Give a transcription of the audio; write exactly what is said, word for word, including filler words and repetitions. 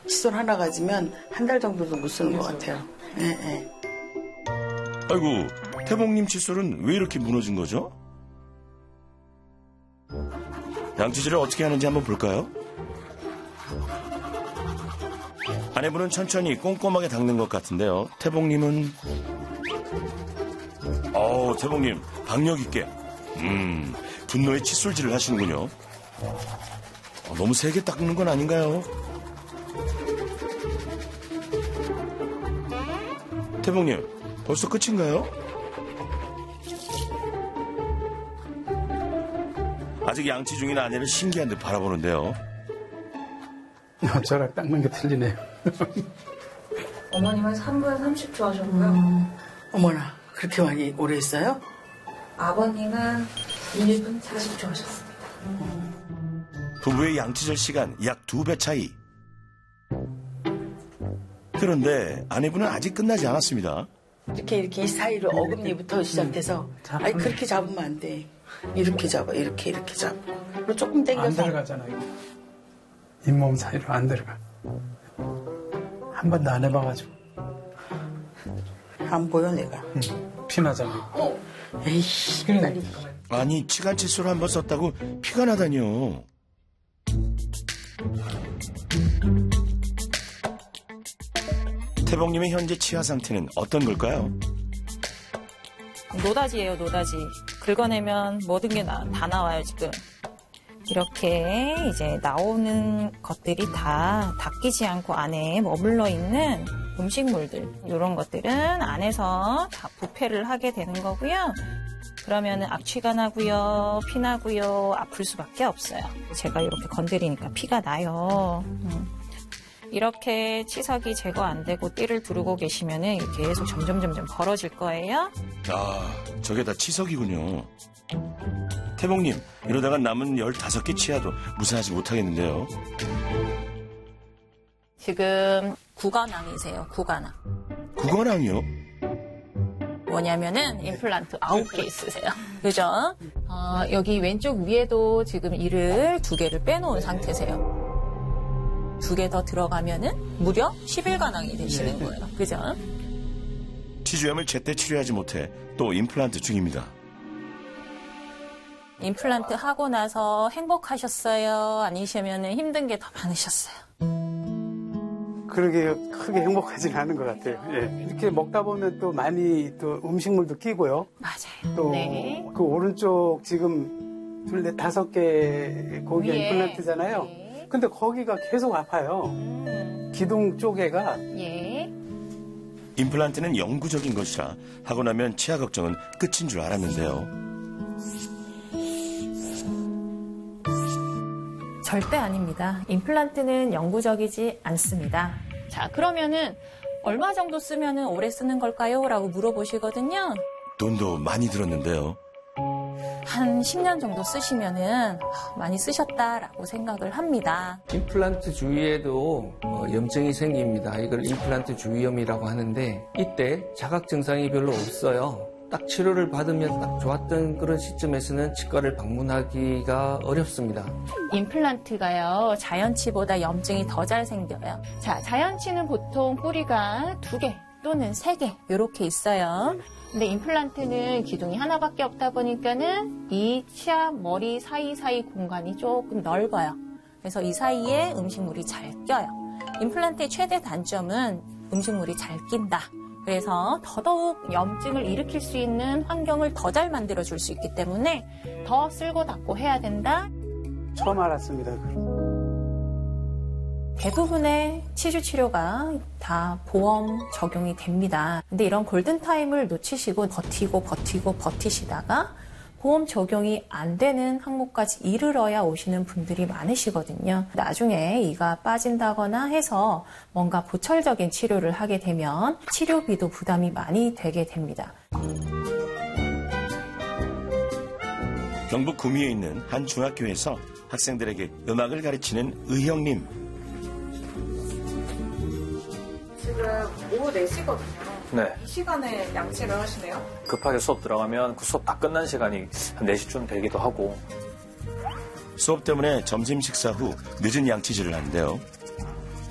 칫솔 하나 가지면 한 달 정도도 못 쓰는 것 같아요. 예, 예. 아이고, 태봉님 칫솔은 왜 이렇게 무너진 거죠? 양치질을 어떻게 하는지 한번 볼까요? 아내분은 천천히 꼼꼼하게 닦는 것 같은데요. 태봉님은 어우, 태봉님 박력 있게 음, 분노의 칫솔질을 하시는군요. 어, 너무 세게 닦는 건 아닌가요? 태봉님, 벌써 끝인가요? 아직 양치 중인 아내를 신기한 듯 바라보는데요. 저랑 닦는 게 틀리네요. 어머님은 삼 분 삼십 초 하셨고요. 음, 어머나, 그렇게 많이 오래 했어요? 아버님은 일 분 사십 초 하셨습니다. 음. 부부의 양치질 시간 약 두 배 차이. 그런데 아내분은 아직 끝나지 않았습니다. 이렇게 이렇게 이 사이를 어금니부터 시작해서 음. 아니 그렇게 잡으면 안 돼. 이렇게 잡아, 이렇게 이렇게 잡고 그리고 조금 안 당겨서 들어가잖아요. 잇몸 사이로 안 들어가. 한 번도 안 해봐가지고. 안 보여 내가. 응. 피나잖아요. 어. 에이씨, 빨리. 아니, 치간 칫솔 한 번 썼다고 피가 나다니요. 태봉님의 현재 치아 상태는 어떤 걸까요? 노다지예요, 노다지. 긁어내면 모든 게 다 나와요, 지금. 이렇게 이제 나오는 것들이 다 닦이지 않고 안에 머물러 있는 음식물들, 이런 것들은 안에서 다 부패를 하게 되는 거고요. 그러면 악취가 나고요, 피 나고요, 아플 수밖에 없어요. 제가 이렇게 건드리니까 피가 나요. 음. 이렇게 치석이 제거 안 되고 띠를 두르고 계시면은 계속 점점 점점 벌어질 거예요. 아, 저게 다 치석이군요. 태봉님, 이러다가 남은 열다섯 개 치아도 무사하지 못하겠는데요. 지금 구간암이세요, 구간암. 구건항이요? 뭐냐면은 임플란트 아홉 개 있으세요. 그죠? 어, 여기 왼쪽 위에도 지금 이를 두 개를 빼놓은 상태세요. 두 개 더 들어가면은 무려 십일 관왕이 되시는 거예요. 그죠? 치주염을 제때 치료하지 못해 또 임플란트 중입니다. 임플란트 하고 나서 행복하셨어요? 아니시면 힘든 게 더 많으셨어요? 그러게 크게 행복하지는 않은 것 같아요. 예. 이렇게 먹다 보면 또 많이 또 음식물도 끼고요. 맞아요. 또 그 네. 오른쪽 지금 둘, 넷, 다섯 개 거기가 위에. 임플란트잖아요. 네. 근데 거기가 계속 아파요. 음, 기둥 쪽에가. 예. 임플란트는 영구적인 것이라 하고 나면 치아 걱정은 끝인 줄 알았는데요. 절대 아닙니다. 임플란트는 영구적이지 않습니다. 자, 그러면은 얼마 정도 쓰면은 오래 쓰는 걸까요? 라고 물어보시거든요. 돈도 많이 들었는데요. 한 십 년 정도 쓰시면은 많이 쓰셨다라고 생각을 합니다. 임플란트 주위에도 어, 염증이 생깁니다. 이걸 임플란트 주위염이라고 하는데 이때 자각 증상이 별로 없어요. 딱 치료를 받으면 딱 좋았던 그런 시점에서는 치과를 방문하기가 어렵습니다. 임플란트가요, 자연치보다 염증이 더 잘 생겨요. 자, 자연치는 보통 뿌리가 두 개 또는 세 개 이렇게 있어요. 근데 임플란트는 기둥이 하나밖에 없다 보니까는 이 치아 머리 사이사이 공간이 조금 넓어요. 그래서 이 사이에 음식물이 잘 껴요. 임플란트의 최대 단점은 음식물이 잘 낀다. 그래서 더더욱 염증을 일으킬 수 있는 환경을 더 잘 만들어줄 수 있기 때문에 더 쓸고 닦고 해야 된다. 처음 알았습니다. 대부분의 치주 치료가 다 보험 적용이 됩니다. 근데 이런 골든타임을 놓치시고 버티고 버티고 버티시다가 보험 적용이 안 되는 항목까지 이르러야 오시는 분들이 많으시거든요. 나중에 이가 빠진다거나 해서 뭔가 보철적인 치료를 하게 되면 치료비도 부담이 많이 되게 됩니다. 경북 구미에 있는 한 중학교에서 학생들에게 음악을 가르치는 의형님. 지금 오후 네 시거든요. 네. 이 시간에 양치를 하시네요? 급하게 수업 들어가면 그 수업 다 끝난 시간이 한 네 시쯤 되기도 하고. 수업 때문에 점심 식사 후 늦은 양치질을 하는데요.